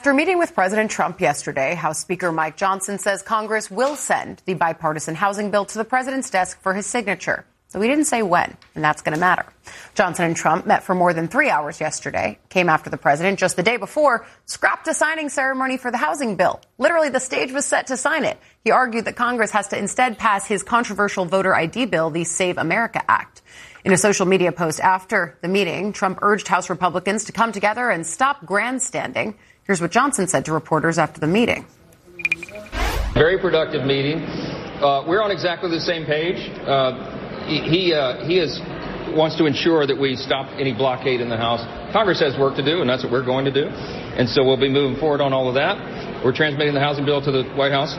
After meeting with President Trump yesterday, House Speaker Mike Johnson says Congress will send the bipartisan housing bill to the president's desk for his signature. So he didn't say when, and that's going to matter. Johnson and Trump met for more than 3 hours yesterday, came after the president just the day before, scrapped a signing ceremony for the housing bill. Literally, the stage was set to sign it. He argued that Congress has to instead pass his controversial voter ID bill, the Save America Act. In a social media post after the meeting, Trump urged House Republicans to come together and stop grandstanding. Here's what Johnson said to reporters after the meeting. Very productive meeting. We're on exactly the same page. He wants to ensure that we stop any blockade in the House. Congress has work to do, and that's what we're going to do. And so we'll be moving forward on all of that. We're transmitting the housing bill to the White House.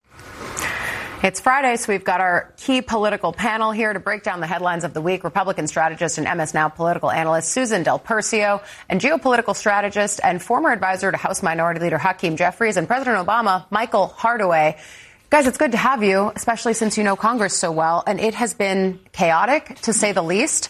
It's Friday, so we've got our key political panel here to break down the headlines of the week. Republican strategist and MS Now political analyst Susan Del Percio, and geopolitical strategist and former advisor to House Minority Leader Hakeem Jeffries and President Obama, Michael Hardaway. Guys, it's good to have you, especially since you know Congress so well, and it has been chaotic, to say the least.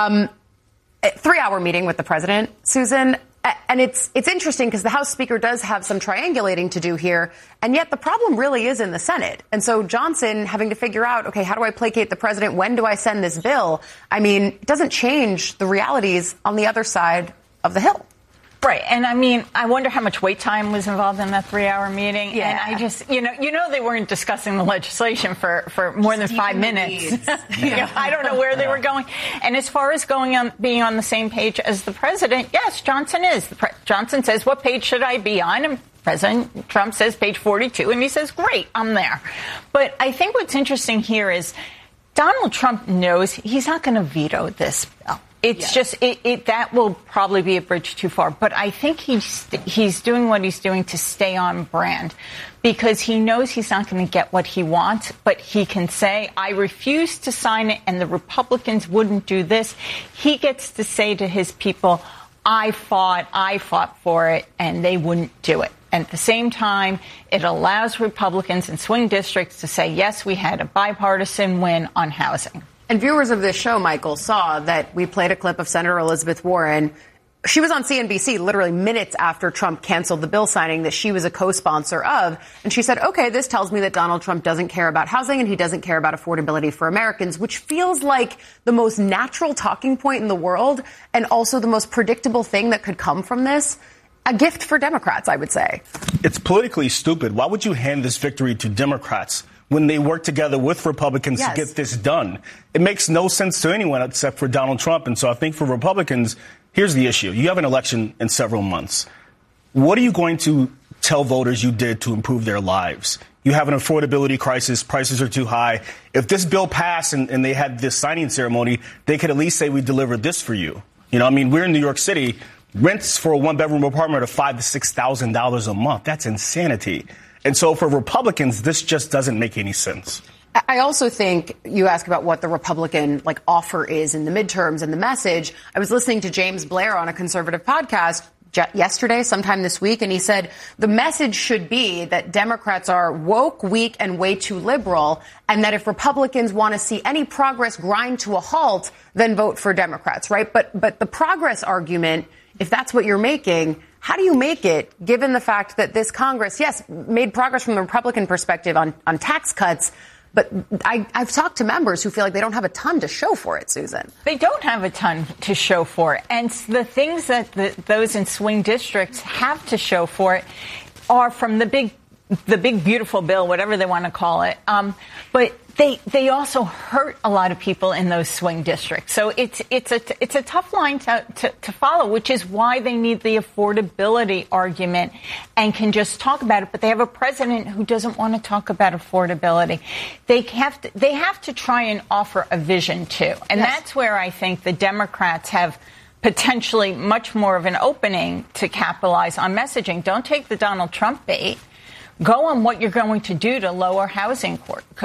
3-hour meeting with the president, Susan. And it's interesting because the House Speaker does have some triangulating to do here, and yet the problem really is in the Senate. And so Johnson having to figure out, okay, how do I placate the president? When do I send this bill? I mean, it doesn't change the realities on the other side of the Hill. Right. And I mean, I wonder how much wait time was involved in that 3-hour meeting. Yeah. And I just, you know, they weren't discussing the legislation for more than 5 minutes. I don't know where they were going. And as far as being on the same page as the president, yes, Johnson is. Johnson says, what page should I be on? And President Trump says page 42. And he says, great, I'm there. But I think what's interesting here is Donald Trump knows he's not going to veto this bill. It's just that will probably be a bridge too far. But I think he's doing what he's doing to stay on brand, because he knows he's not going to get what he wants. But he can say, I refuse to sign it, and the Republicans wouldn't do this. He gets to say to his people, I fought for it, and they wouldn't do it. And at the same time, it allows Republicans in swing districts to say, yes, we had a bipartisan win on housing. And viewers of this show, Michael, saw that we played a clip of Senator Elizabeth Warren. She was on CNBC literally minutes after Trump canceled the bill signing that she was a co-sponsor of. And she said, OK, this tells me that Donald Trump doesn't care about housing and he doesn't care about affordability for Americans, which feels like the most natural talking point in the world and also the most predictable thing that could come from this. A gift for Democrats, I would say. It's politically stupid. Why would you hand this victory to Democrats when they work together with Republicans to get this done? It makes no sense to anyone except for Donald Trump. And so I think for Republicans, here's the issue. You have an election in several months. What are you going to tell voters you did to improve their lives? You have an affordability crisis. Prices are too high. If this bill passed and they had this signing ceremony, they could at least say we delivered this for you. You know, I mean, we're in New York City. Rents for a one-bedroom apartment are $5,000 to $6,000 a month. That's insanity. And so for Republicans, this just doesn't make any sense. I also think you ask about what the Republican offer is in the midterms and the message. I was listening to James Blair on a conservative podcast yesterday, sometime this week, and he said the message should be that Democrats are woke, weak, and way too liberal, and that if Republicans want to see any progress grind to a halt, then vote for Democrats, right? But the progress argument, if that's what you're making, how do you make it, given the fact that this Congress, yes, made progress from the Republican perspective on tax cuts, but I've talked to members who feel like they don't have a ton to show for it, Susan. They don't have a ton to show for it. And the things that those in swing districts have to show for it are from the big, beautiful bill, whatever they want to call it. But they also hurt a lot of people in those swing districts. So it's a tough line to follow, which is why they need the affordability argument and can just talk about it. But they have a president who doesn't want to talk about affordability. They have to try and offer a vision too, and that's where I think the Democrats have potentially much more of an opening to capitalize on messaging. Don't take the Donald Trump bait. Go on what you're going to do to lower housing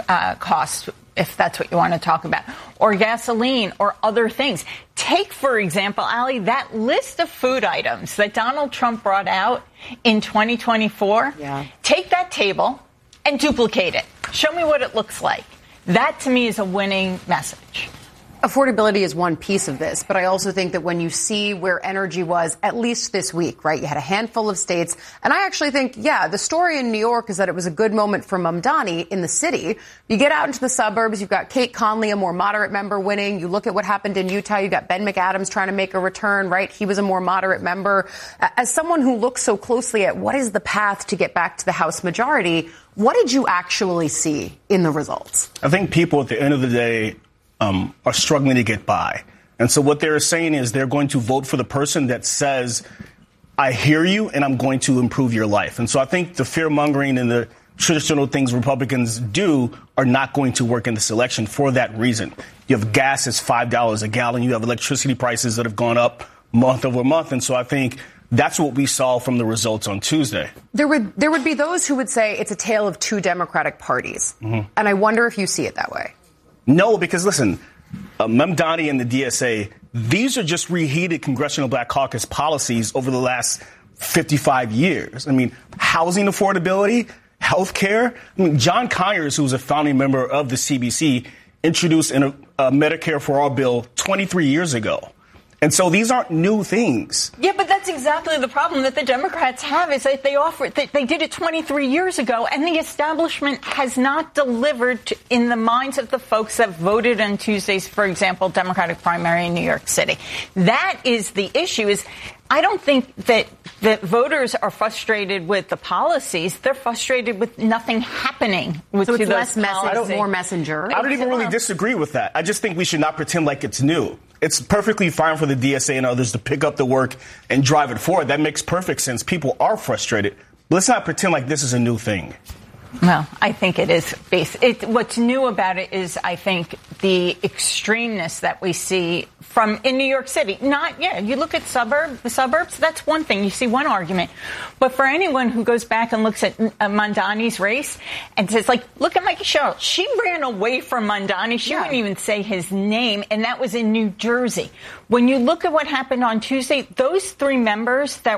costs, if that's what you want to talk about, or gasoline or other things. Take, for example, Ali, that list of food items that Donald Trump brought out in 2024. Yeah. Take that table and duplicate it. Show me what it looks like. That, to me, is a winning message. Affordability is one piece of this, but I also think that when you see where energy was, at least this week, right, you had a handful of states. And I actually think, the story in New York is that it was a good moment for Mamdani in the city. You get out into the suburbs, you've got Kate Conley, a more moderate member, winning. You look at what happened in Utah, you got Ben McAdams trying to make a return, right? He was a more moderate member. As someone who looks so closely at what is the path to get back to the House majority, what did you actually see in the results? I think people at the end of the day are struggling to get by. And so what they're saying is they're going to vote for the person that says, I hear you and I'm going to improve your life. And so I think the fear mongering and the traditional things Republicans do are not going to work in this election for that reason. You have gas is $5 a gallon. You have electricity prices that have gone up month over month. And so I think that's what we saw from the results on Tuesday. There would be those who would say it's a tale of two Democratic parties. Mm-hmm. And I wonder if you see it that way. No, because listen, Mamdani and the DSA, these are just reheated Congressional Black Caucus policies over the last 55 years. I mean, housing affordability, health care. I mean, John Conyers, who was a founding member of the CBC, introduced a Medicare for All bill 23 years ago. And so these aren't new things. Yeah, but that's exactly the problem that the Democrats have is that they did it 23 years ago, and the establishment has not delivered in the minds of the folks that voted on Tuesday's, for example, Democratic primary in New York City. That is the issue. Is I don't think that voters are frustrated with the policies. They're frustrated with nothing happening. With so it's less message, more messenger. I don't even really disagree with that. I just think we should not pretend like it's new. It's perfectly fine for the DSA and others to pick up the work and drive it forward. That makes perfect sense. People are frustrated. But let's not pretend like this is a new thing. Well, I think it is. What's new about it is, I think, the extremeness that we see from in New York City. You look at the suburbs, that's one thing. You see one argument. But for anyone who goes back and looks at Mamdani's race and says, look at Mikey Sherrill. She ran away from Mamdani. She wouldn't even say his name, and that was in New Jersey. When you look at what happened on Tuesday, those three members that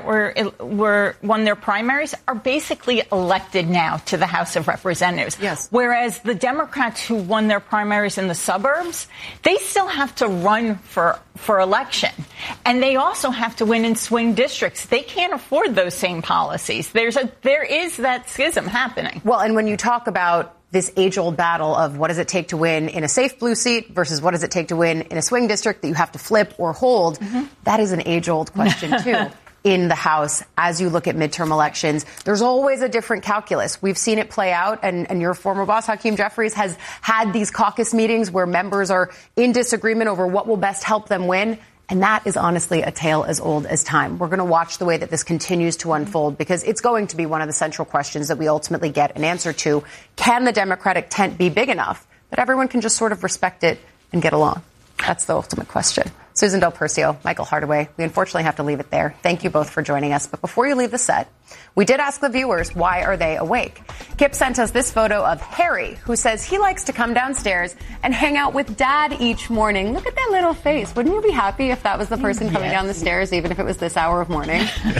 won their primaries are basically elected now to the House of Representatives. Yes. Whereas the Democrats who won their primaries in the suburbs, they still have to run for election. And they also have to win in swing districts. They can't afford those same policies. There is that schism happening. Well, and when you talk about this age-old battle of what does it take to win in a safe blue seat versus what does it take to win in a swing district that you have to flip or hold, that is an age-old question, too. In the House, as you look at midterm elections, there's always a different calculus. We've seen it play out, and your former boss, Hakeem Jeffries, has had these caucus meetings where members are in disagreement over what will best help them win. And that is honestly a tale as old as time. We're going to watch the way that this continues to unfold because it's going to be one of the central questions that we ultimately get an answer to. Can the Democratic tent be big enough that everyone can just sort of respect it and get along? That's the ultimate question. Susan Del Percio, Michael Hardaway, we unfortunately have to leave it there. Thank you both for joining us. But before you leave the set, we did ask the viewers, why are they awake? Kip sent us this photo of Harry, who says he likes to come downstairs and hang out with Dad each morning. Look at that little face. Wouldn't you be happy if that was the person coming down the stairs, even if it was this hour of morning?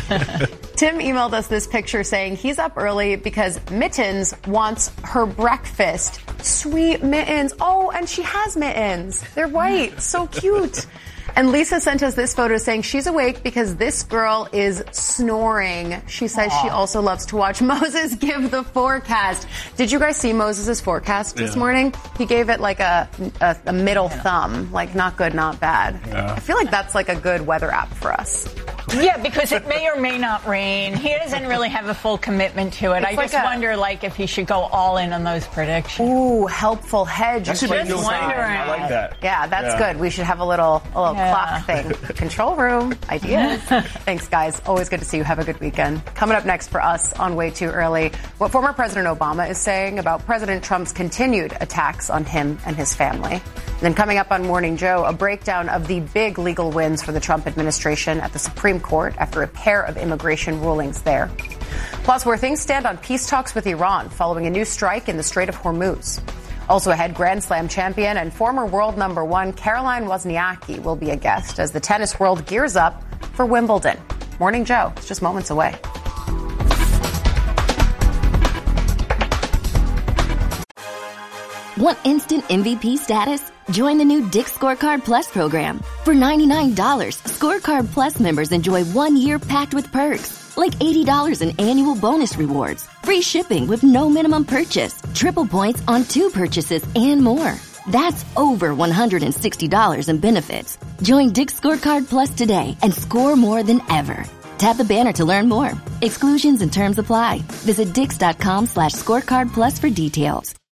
Tim emailed us this picture saying he's up early because Mittens wants her breakfast. Sweet Mittens. Oh, and she has mittens. They're white. So cute. And Lisa sent us this photo saying she's awake because this girl is snoring. She says she also loves to watch Moses give the forecast. Did you guys see Moses' forecast this morning? He gave it like a middle thumb, like not good, not bad. Yeah. I feel like that's like a good weather app for us. Yeah, because it may or may not rain. He doesn't really have a full commitment to it. I just wonder, if he should go all in on those predictions. Ooh, helpful hedge. That's I like that. Yeah, that's good. We should have a little clock thing. Control room ideas. Thanks, guys. Always good to see you. Have a good weekend. Coming up next for us on Way Too Early, what former President Obama is saying about President Trump's continued attacks on him and his family. And then coming up on Morning Joe, a breakdown of the big legal wins for the Trump administration at the Supreme Court after a pair of immigration rulings there. Plus, where things stand on peace talks with Iran following a new strike in the Strait of Hormuz. Also ahead, Grand Slam champion and former world number one Caroline Wozniacki will be a guest as the tennis world gears up for Wimbledon. Morning Joe, it's just moments away. Want instant MVP status? Join the new Dick's Scorecard Plus program. For $99, Scorecard Plus members enjoy 1 year packed with perks, like $80 in annual bonus rewards, free shipping with no minimum purchase, triple points on 2 purchases, and more. That's over $160 in benefits. Join Dick's Scorecard Plus today and score more than ever. Tap the banner to learn more. Exclusions and terms apply. Visit Dix.com/scorecard plus for details.